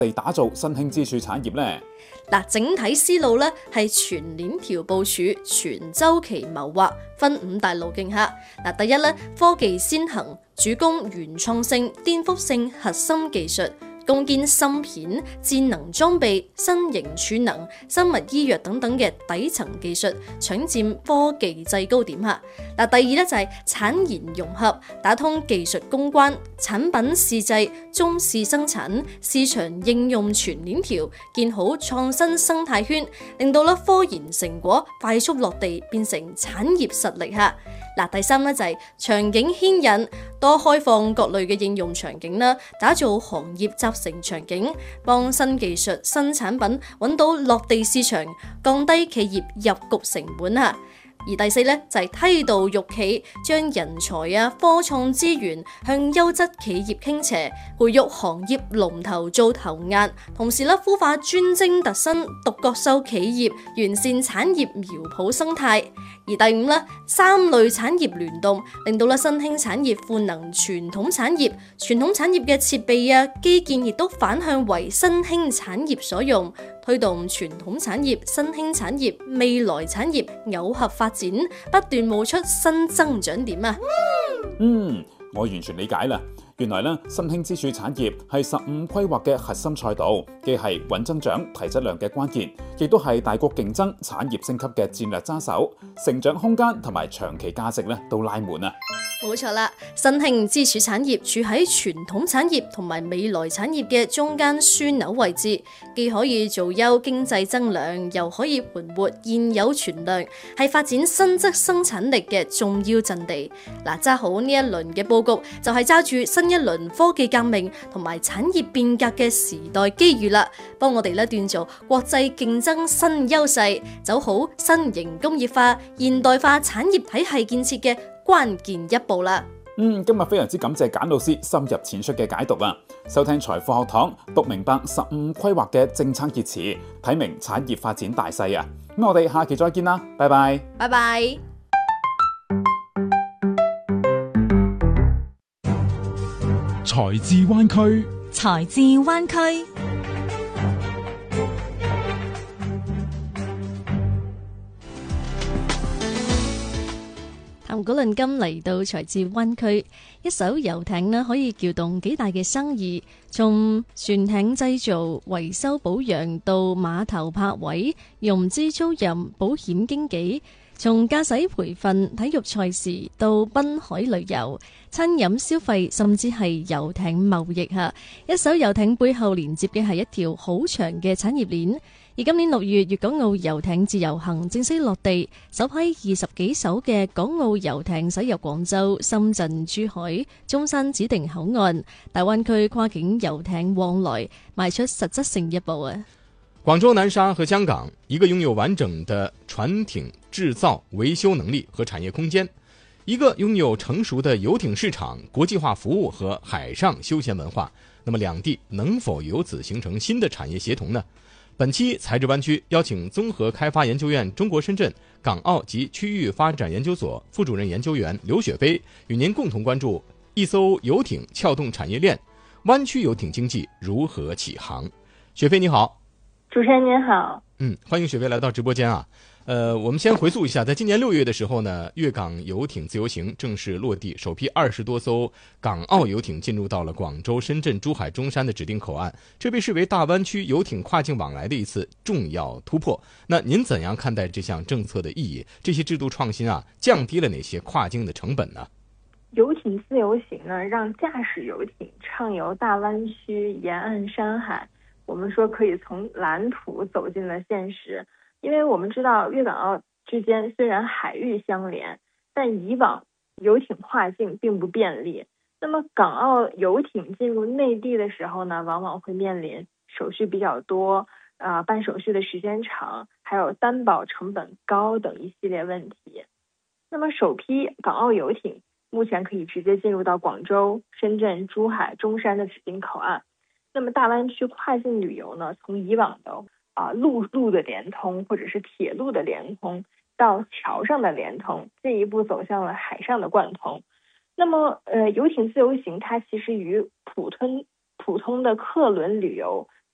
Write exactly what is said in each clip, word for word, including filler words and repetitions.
地打造新興支柱產業呢？ 嗱，整體思路咧係全鏈條部署、全週期謀劃，分五大路徑嚇。嗱，第一咧，科技先行，主攻原創性、顛覆性核心技術，攻堅芯片、智能裝備、新型儲能、生物醫藥等等嘅底層技術，搶佔科技制高點嚇。嗱，第二咧就係產研融合，打通技術攻關、產品試製、中試生產、市場應用全鏈條，建好創新生態圈，令到咧科研成果快速落地，變成產業實力嚇。嗱，第三咧就係場景牽引，多開放各類嘅應用場景啦，打造行業集成場景，幫新技術、新產品揾到落地市場，降低企業入局成本嚇。而第四咧就係梯度育企，將人才啊、科創資源向優質企業傾斜，培育行業龍頭做頭雁，同時咧孵化專精特新、獨角獸企業，完善產業苗圃生態。而第五咧，三類產業聯動，令到咧新興產業賦能傳統產業，傳統產業嘅設備啊、基建亦都反向為新興產業所用，推動傳統產業、新興產業、未來產業耦合發展，不斷冒出新增長點啊！ 嗯，我完全理解啦。原來咧，新興支柱產業係十五規劃嘅核心賽道，既係穩增長、提質量嘅關鍵，亦都係大國競爭、產業升級嘅戰略揸手，成長空間同埋長期價值咧都拉滿啊！ 冇錯啦，新興支柱產業處喺傳統產業同埋未來產業嘅中間樞紐位置，既可以做優經濟增量，又可以盤活現有存量，係發展新質生產力嘅重要陣地。嗱，揸好呢一輪嘅佈局，就係揸住新一輪科技革命同埋產業變革嘅時代機遇啦，幫我哋咧鍛造國際競爭新優勢，走好新型工業化、現代化產業體系建設嘅關鍵一步啦。 嗯，今日非常之感謝簡老師深入淺出嘅解讀啊！收聽財富學堂，讀明白十五規劃嘅政策熱詞，睇明產業發展大勢啊！咁我哋下期再見啦，拜拜， 拜拜。 財智灣區， 財智灣區。 談古論今嚟到財智灣區，一艘遊艇呢可以撬動幾大嘅生意，從船艇製造、維修保養到碼頭泊位、融資租賃、保險經紀，從駕駛培訓、體育賽事到濱海旅遊、餐飲消費，甚至係遊艇貿易吓。一艘遊艇背後連接嘅係一條好長嘅產業鏈。而今年六月，粵港澳遊艇自由行正式落地，首批二十幾艘嘅港澳遊艇駛入廣州、深圳、珠海、中山指定口岸，大灣區跨境遊艇往來邁出實質性一步啊！ 廣州南沙和香港，一個擁有完整的船艇製造、維修能力和產業空間，一個擁有成熟的遊艇市場、國際化服務和海上休閒文化。那麼兩地能否由此形成新的產業協同呢？本期財智灣區邀請綜合開發研究院中國深圳、港澳及區域發展研究所副主任研究員劉雪飛，與您共同關注一艘遊艇撬動產業鏈，灣區遊艇經濟如何起航。雪飛你好。 主持人您好。 嗯，歡迎雪飛來到直播間啊。呃，我們先回溯一下，在今年六月的時候呢，粵港遊艇自由行正式落地，首批二十多艘港澳遊艇進入到了廣州、深圳、珠海、中山的指定口岸，這被視為大灣區遊艇跨境往來的一次重要突破。那您怎樣看待這項政策的意義？這些制度創新啊，降低了哪些跨境的成本呢？ 遊艇自由行呢，讓駕駛遊艇暢遊大灣區沿岸山海，我們說可以從藍圖走進了現實。因為我們知道粵港澳之間雖然海域相連，但以往遊艇跨境並不便利。那麼港澳遊艇進入內地的時候呢，往往會面臨手續比較多，啊、呃，辦手續的時間長，還有擔保成本高等一系列問題。那麼首批港澳遊艇目前可以直接進入到廣州、深圳、珠海、中山的指定口岸。那麼大灣區跨境旅遊呢，從以往的啊，陸路的連通或者是鐵路的連通，到橋上的連通，進一步走向了海上的貫通。那麼，呃，遊艇自由行它其實與普通普通的客輪旅遊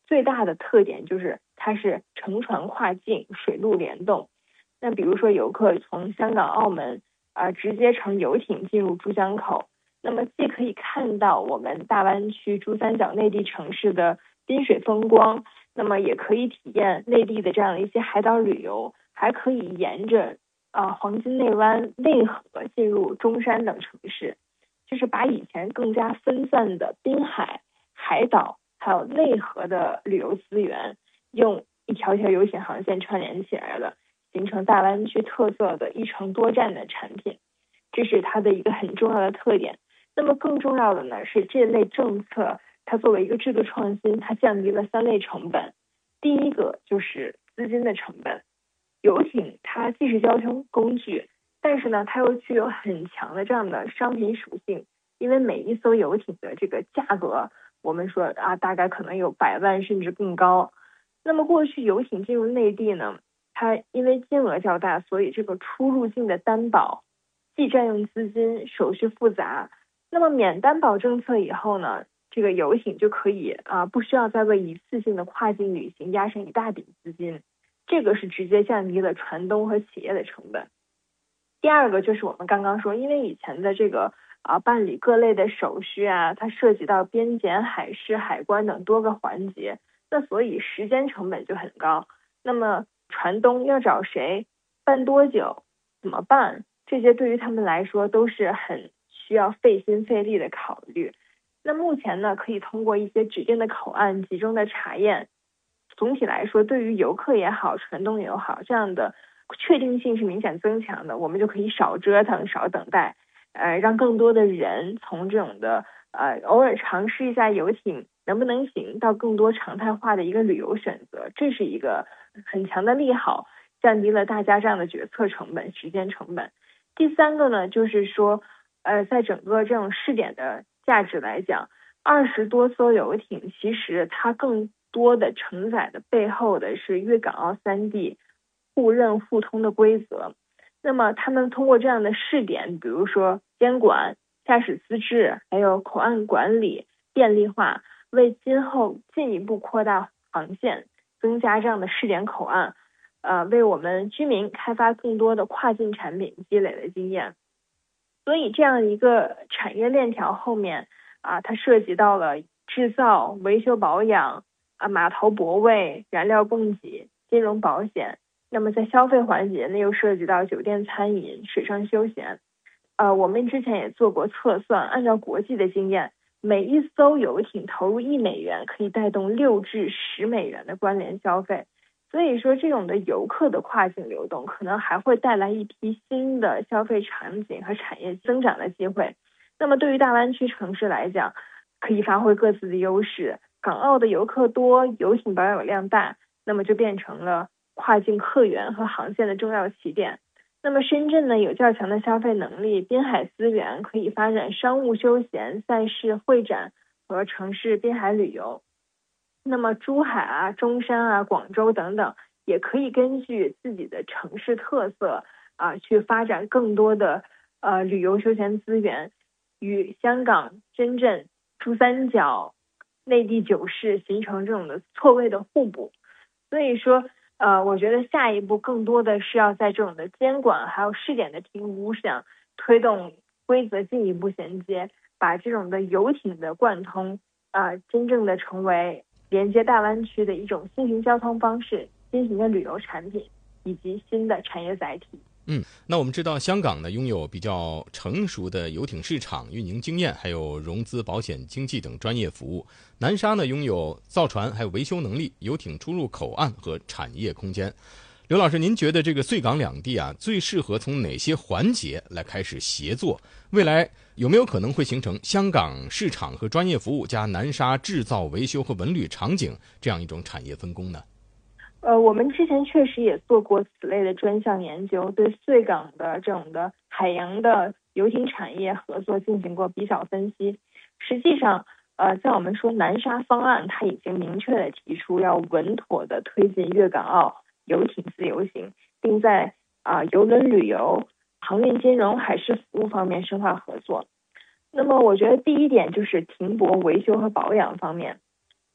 最大的特点就是它是乘船跨境，水陆联动。那比如说游客从香港、澳门啊、呃、直接乘游艇进入珠江口，那么既可以看到我们大湾区珠三角内地城市的滨水风光，那么也可以体验内地的这样的一些海岛旅游，还可以沿着啊、呃、黄金内湾、内河进入中山等城市，就是把以前更加分散的滨海、海岛还有内河的旅游资源，用一条条游艇航线串联起来了，形成大湾区特色的一城多站的产品，这是它的一个很重要的特点。那么更重要的呢是这类政策，它作为一个制度创新，它降低了三类成本。第一个就是资金的成本，游艇它既是交通工具，但是呢它又具有很强的这样的商品属性，因为每一艘游艇的这个价格，我们说啊大概可能有百万甚至更高。那么过去游艇进入内地呢，它因为金额较大，所以这个出入境的担保既占用资金，手续复杂。那么免担保政策以后呢，这个游艇就可以啊、呃、不需要再为一次性的跨境旅行压上一大笔资金，这个是直接降低了船东和企业的成本。第二个就是我们刚刚说，因为以前的这个啊、呃、办理各类的手续啊，它涉及到边检、海事、海关等多个环节，那所以时间成本就很高。那么船东要找谁，办多久，怎么办，这些对于他们来说都是很需要费心费力的考虑。那目前呢，可以通过一些指定的口岸集中的查验，总体来说对于游客也好，船东也好，这样的确定性是明显增强的，我们就可以少折腾少等待，呃，让更多的人从这种的呃偶尔尝试一下游艇能不能行，到更多常态化的一个旅游选择，这是一个很强的利好，降低了大家这样的决策成本、时间成本。第三个呢，就是说呃，在整个这种试点的价值来讲，二十多艘游艇其实它更多的承载的背后的是粤港澳三地互认互通的规则。那么他们通过这样的试点，比如说监管、驾驶资质还有口岸管理便利化，为今后进一步扩大航线，增加这样的试点口岸，呃，为我们居民开发更多的跨境产品积累了经验。所以这样一个产业链条后面啊，它涉及到了制造、维修保养啊、码头泊位、燃料供给、金融保险。那么在消费环节呢，又涉及到酒店餐饮、水上休闲。呃，我们之前也做过测算，按照国际的经验，每一艘游艇投入一美元，可以带动六至十美元的关联消费。所以说这种的游客的跨境流动可能还会带来一批新的消费场景和产业增长的机会。那么对于大湾区城市来讲，可以发挥各自的优势，港澳的游客多，游艇保有量大，那么就变成了跨境客源和航线的重要起点。那么深圳呢，有较强的消费能力，滨海资源，可以发展商务休闲、赛事、会展和城市滨海旅游。那么珠海啊、中山啊、广州等等，也可以根据自己的城市特色啊，去发展更多的呃旅游休闲资源，与香港、深圳、珠三角、内地九市形成这种的错位的互补。所以说呃，我觉得下一步更多的是要在这种的监管还有试点的评估上推动规则进一步衔接，把这种的游艇的贯通啊、呃，真正的成为连接大湾区的一种新型交通方式、新型的旅游产品以及新的产业载体。 嗯，那我们知道香港呢拥有比较成熟的游艇市场运营经验，还有融资、保险、经纪等专业服务。南沙呢拥有造船还有维修能力、游艇出入口岸和产业空间。刘老师，您觉得这个穗港两地啊，最适合从哪些环节来开始协作？未来有没有可能会形成香港市场和专业服务加南沙制造、维修和文旅场景这样一种产业分工呢？ 呃，我们之前确实也做过此类的专项研究，对穗港的这种的海洋的游艇产业合作进行过比较分析。实际上，呃，在我们说南沙方案，它已经明确的提出要稳妥的推进粤港澳游艇自由行，并在啊、呃、邮轮旅游、航运金融、海事服务方面深化合作。那么，我觉得第一点就是停泊维修和保养方面。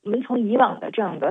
我们从以往的这样的